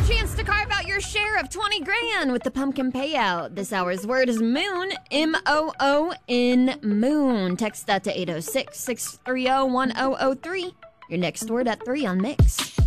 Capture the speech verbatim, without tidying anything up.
chance to carve out your share of twenty grand with the pumpkin payout. This hour's word is moon, M O O N, moon. Text that to eight oh six, six three oh, one oh oh three. Your next word at three on Mix.